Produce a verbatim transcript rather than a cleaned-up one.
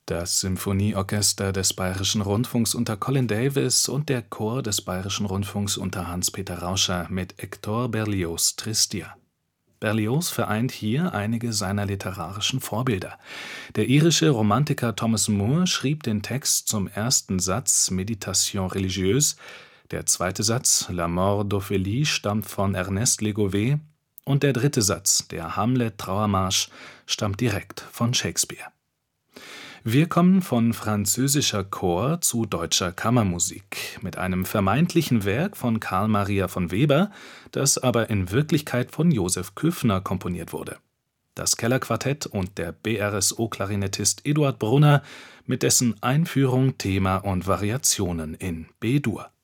Das Symphonieorchester des Bayerischen Rundfunks unter Colin Davis und der Chor des Bayerischen Rundfunks unter Hans-Peter Rauscher mit Hector Berlioz’ Tristia. Berlioz vereint hier einige seiner literarischen Vorbilder. Der irische Romantiker Thomas Moore schrieb den Text zum ersten Satz Méditation religieuse, der zweite Satz La mort d'Ophélie stammt von Ernest Legouvé und der dritte Satz, der Hamlet-Trauermarsch, stammt direkt von Shakespeare. Wir kommen von französischer Chor zu deutscher Kammermusik mit einem vermeintlichen Werk von Carl Maria von Weber, das aber in Wirklichkeit von Joseph Küffner komponiert wurde. Das Kellerquartett und der B R S O-Klarinettist Eduard Brunner mit dessen Einführung, Thema und Variationen in B-Dur.